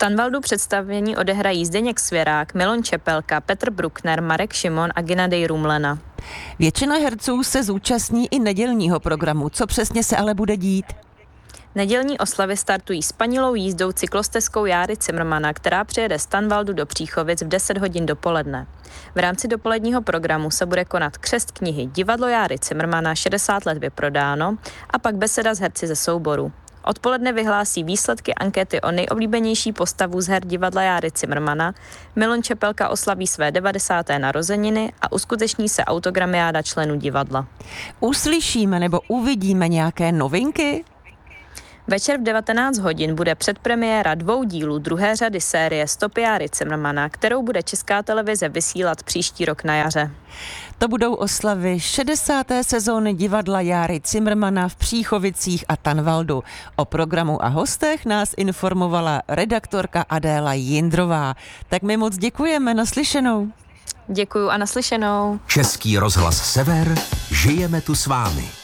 Tanvaldu představení odehrají Zdeněk Svěrák, Milon Čepelka, Petr Bruckner, Marek Šimon a Gennadij Rumlena. Většina herců se zúčastní i nedělního programu. Co přesně se ale bude dít? Nedělní oslavy startují s panilou jízdou cyklostezkou Járy Cimrmana, která přijede z Tanvaldu do Příchovic v 10 hodin dopoledne. V rámci dopoledního programu se bude konat křest knihy Divadlo Járy Cimrmana 60 let vyprodáno a pak beseda s herci ze souboru. Odpoledne vyhlásí výsledky ankety o nejoblíbenější postavu z her divadla Járy Cimrmana, Milon Čepelka oslaví své 90. narozeniny a uskuteční se autogramiáda členů divadla. Uslyšíme nebo uvidíme nějaké novinky? Večer v 19 hodin bude předpremiéra 2 dílů druhé řady série Stopy Járy Cimrmana, kterou bude Česká televize vysílat příští rok na jaře. To budou oslavy 60. sezóny divadla Járy Cimrmana v Příchovicích a Tanvaldu. O programu a hostech nás informovala redaktorka Adéla Jindrová. Tak my moc děkujeme, naslyšenou. Děkuju a naslyšenou. Český rozhlas Sever, žijeme tu s vámi.